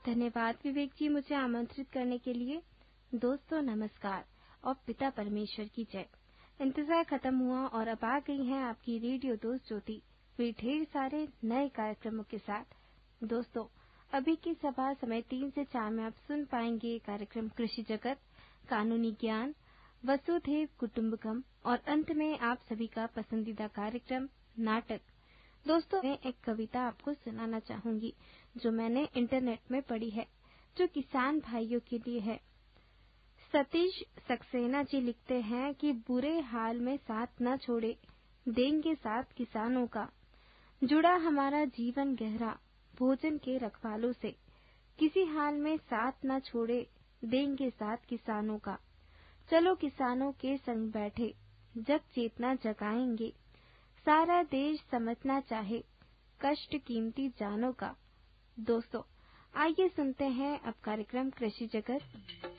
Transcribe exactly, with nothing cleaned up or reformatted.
धन्यवाद विवेक जी, मुझे आमंत्रित करने के लिए। दोस्तों नमस्कार और पिता परमेश्वर की जय। इंतजार खत्म हुआ और अब आ गई हैं आपकी रेडियो दोस्त ज्योति, वे ढेर सारे नए कार्यक्रमों के साथ। दोस्तों, अभी की सभा समय तीन से चार में आप सुन पाएंगे कार्यक्रम कृषि जगत, कानूनी ज्ञान, वसुधैव कुटुंबकम और अंत में आप सभी का पसंदीदा कार्यक्रम नाटक। दोस्तों, मैं एक कविता आपको सुनाना चाहूंगी जो मैंने इंटरनेट में पढ़ी है, जो किसान भाइयों के लिए है। सतीश सक्सेना जी लिखते हैं कि बुरे हाल में साथ न छोड़े, देंगे साथ किसानों का। जुड़ा हमारा जीवन गहरा भोजन के रखवालों से, किसी हाल में साथ न छोड़े, देंगे साथ किसानों का। चलो किसानों के संग बैठे, जग चेतना जगाएंगे। सारा देश समझना चाहे, कष्ट कीमती जानों का। दोस्तों, आइए सुनते हैं अब कार्यक्रम कृषि जगत।